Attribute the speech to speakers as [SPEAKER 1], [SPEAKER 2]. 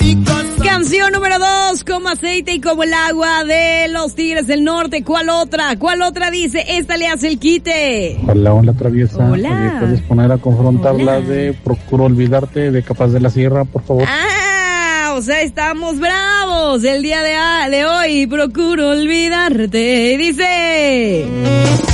[SPEAKER 1] Canción número 2, como aceite y como el agua de los Tigres del Norte. ¿Cuál otra? ¿Cuál otra dice? Esta le hace el quite.
[SPEAKER 2] Hola, traviesa.
[SPEAKER 1] Hola.
[SPEAKER 2] Oye, ¿puedes poner a confrontar la de Procuro Olvidarte de Capaz de la Sierra, por favor?
[SPEAKER 1] O sea, estamos bravos el día de hoy. Procuro olvidarte. Dice...